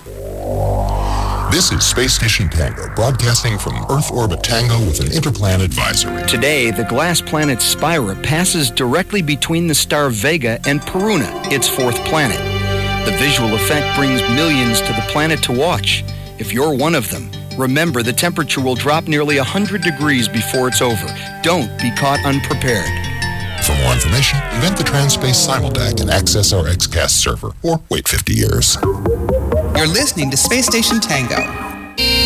This is Space Station Tango, broadcasting from Earth Orbit Tango with an interplanet advisory. Today, the glass planet Spira passes directly between the star Vega and Peruna, its fourth planet. The visual effect brings millions to the planet to watch. If you're one of them, remember the temperature will drop nearly 100 degrees before it's over. Don't be caught unprepared. For more information, invent the Transspace Simultac and access our XCast server, or wait 50 years. You're listening to Space Station Tango.